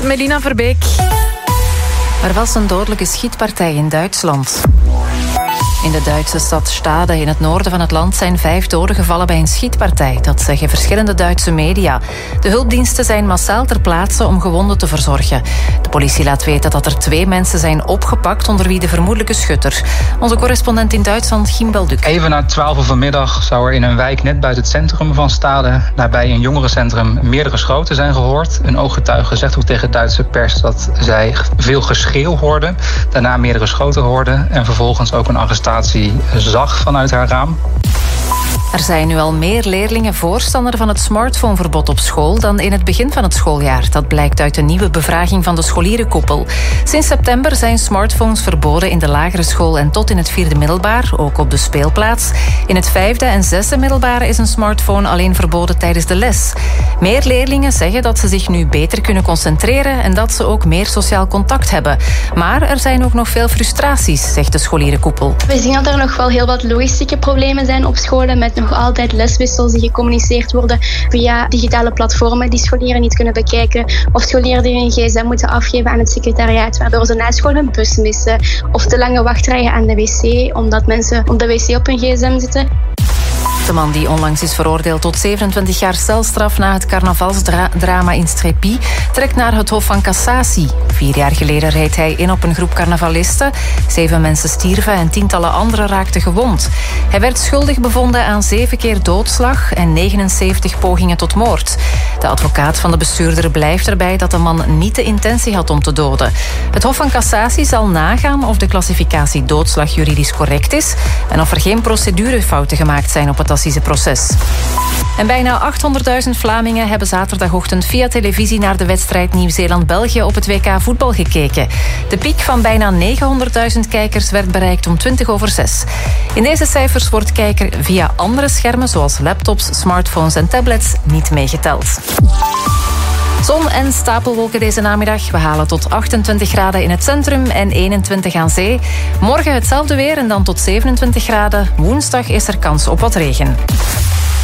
Melina Verbeek. Er was een dodelijke schietpartij in Duitsland. In de Duitse stad Stade in het noorden van het land zijn 5 doden gevallen bij een schietpartij. Dat zeggen verschillende Duitse media. De hulpdiensten zijn massaal ter plaatse om gewonden te verzorgen. De politie laat weten dat er 2 mensen zijn opgepakt, onder wie de vermoedelijke schutter. Onze correspondent in Duitsland, Giem Belduk. Even na 12 uur vanmiddag zou er in een wijk net buiten het centrum van Stade, daarbij een jongerencentrum, meerdere schoten zijn gehoord. Een ooggetuige zegt ook tegen de Duitse pers dat zij veel geschreeuw hoorde, daarna meerdere schoten hoorde en vervolgens ook een arrestatie zag vanuit haar raam. Er zijn nu al meer leerlingen voorstander van het smartphoneverbod op school dan in het begin van het schooljaar. Dat blijkt uit een nieuwe bevraging van de scholierenkoepel. Sinds september zijn smartphones verboden in de lagere school en tot in het 4e middelbaar, ook op de speelplaats. In het 5e en 6e middelbare is een smartphone alleen verboden tijdens de les. Meer leerlingen zeggen dat ze zich nu beter kunnen concentreren en dat ze ook meer sociaal contact hebben. Maar er zijn ook nog veel frustraties, zegt de scholierenkoepel. We zien dat er nog wel heel wat logistieke problemen zijn op scholen met nog altijd leswissels die gecommuniceerd worden via digitale platformen die scholieren niet kunnen bekijken, of scholieren die hun gsm moeten afgeven aan het secretariaat, waardoor ze na school hun bus missen, of te lange wachtrijen aan de wc omdat mensen op de wc op hun gsm zitten. De man die onlangs is veroordeeld tot 27 jaar celstraf na het carnavalsdrama in Strépy trekt naar het Hof van Cassatie. 4 jaar geleden reed hij in op een groep carnavalisten. 7 mensen stierven en tientallen anderen raakten gewond. Hij werd schuldig bevonden aan 7 keer doodslag en 79 pogingen tot moord. De advocaat van de bestuurder blijft erbij dat de man niet de intentie had om te doden. Het Hof van Cassatie zal nagaan of de klassificatie doodslag juridisch correct is en of er geen procedurefouten gemaakt zijn op het assiseproces. En bijna 800.000 Vlamingen hebben zaterdagochtend via televisie naar de wedstrijd Nieuw-Zeeland-België op het WK voetbal gekeken. De piek van bijna 900.000 kijkers werd bereikt om 6:20. In deze cijfers wordt kijken via andere schermen zoals laptops, smartphones en tablets niet meegeteld. Zon en stapelwolken deze namiddag. We halen tot 28 graden in het centrum en 21 aan zee. Morgen hetzelfde weer en dan tot 27 graden. Woensdag is er kans op wat regen.